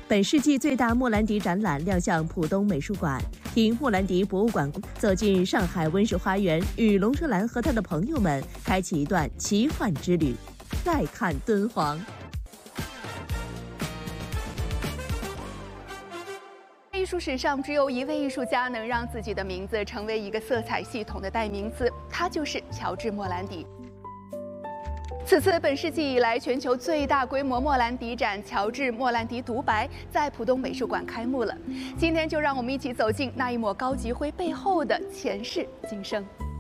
本世纪最大莫兰迪展览亮相浦东美术馆，听莫兰迪博物馆走进上海温室花园，与龙舌兰和他的朋友们开启一段奇幻之旅。再看敦煌。 艺术史上只有一位艺术家能让自己的名字成为一个色彩系统的代名词，他就是乔治·莫兰迪。此次本世纪以来全球最大规模莫兰迪展——乔治·莫兰迪独白，在浦东美术馆开幕了。今天就让我们一起走进那一抹高级灰背后的前世今生。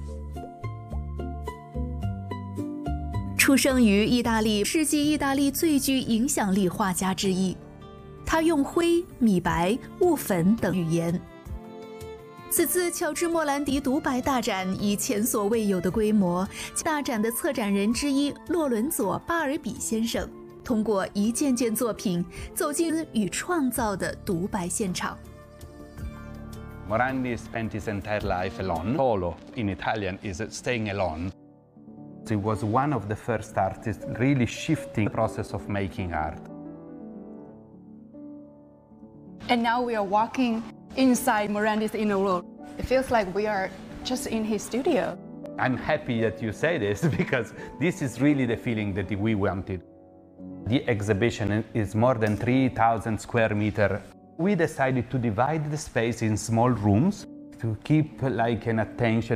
出生于意大利，世纪意大利最具影响力画家之一。他用灰、米白、雾粉等语言。此次乔治·莫兰迪独白大展以前所未有的规模，大展的策展人之一洛伦佐·巴尔比先生通过一件件作品走进与创造的独白现场。 Morandi spent his entire life alone. Solo in Italian is staying alone. He was one of the first artists really shifting the process of making art. And now we are walking inside Morandi's inner world. It feels like we are just in his studio. I'm happy that you say this because this is really the feeling that we wanted. The exhibition is more than 3,000 square meters. We decided to divide the space in small rooms to keep like an attention